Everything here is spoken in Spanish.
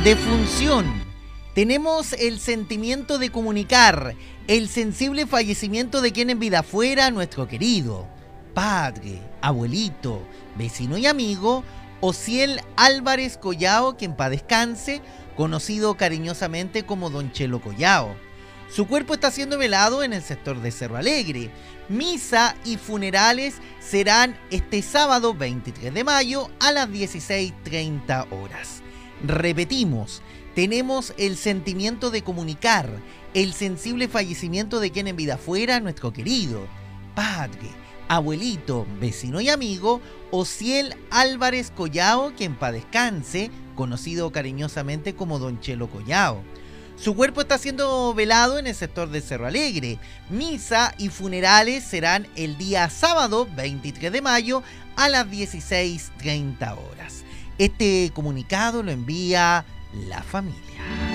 Defunción. Tenemos el sentimiento de comunicar el sensible fallecimiento de quien en vida fuera nuestro querido padre, abuelito, vecino y amigo Ociel Álvarez Collao, que en paz descanse, conocido cariñosamente como Don Chelo Collao. Su cuerpo está siendo velado en el sector de Cerro Alegre. Misa y funerales serán este sábado 23 de mayo a las 16:30 horas. Repetimos, tenemos el sentimiento de comunicar el sensible fallecimiento de quien en vida fuera nuestro querido padre, abuelito, vecino y amigo Ociel Álvarez Collao, que en paz descanse, conocido cariñosamente como Don Chelo Collao. Su cuerpo está siendo velado en el sector de Cerro Alegre. Misa y funerales serán el día sábado 23 de mayo a las 16:30 horas. Este comunicado lo envía la familia.